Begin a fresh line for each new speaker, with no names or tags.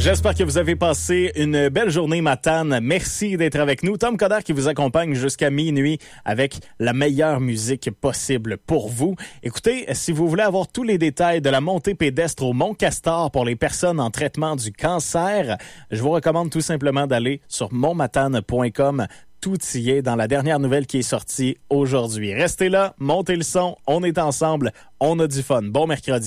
J'espère que vous avez passé une belle journée, Matane. Merci d'être avec nous. Tom Coderre qui vous accompagne jusqu'à minuit avec la meilleure musique possible pour vous. Écoutez, si vous voulez avoir tous les détails de la montée pédestre au Mont Castor pour les personnes en traitement du cancer, je vous recommande tout simplement d'aller sur montmatane.com. Tout y est dans la dernière nouvelle qui est sortie aujourd'hui. Restez là, montez le son, on est ensemble, on a du fun. Bon mercredi.